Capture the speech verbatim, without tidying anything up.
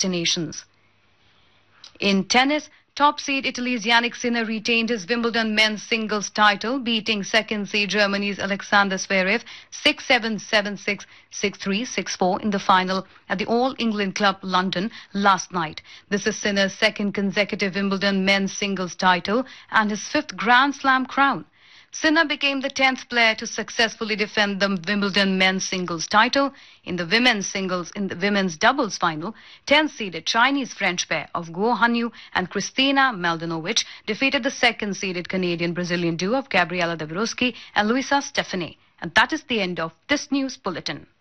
destinations. In tennis, top seed Italy's Yannick Sinner retained his Wimbledon men's singles title, beating second seed Germany's Alexander Zverev six seven, seven six, six three, six four in the final at the All England Club London last night. This is Sinner's second consecutive Wimbledon men's singles title and his fifth Grand Slam crown. Sinner became the tenth player to successfully defend the Wimbledon men's singles title. In the women's singles, in the women's doubles final, tenth-seeded Chinese-French pair of Guo Hanyu and Kristina Mladenovic defeated the second-seeded Canadian-Brazilian duo of Gabriela Dabrowski and Luisa Stefani. And that is the end of this news bulletin.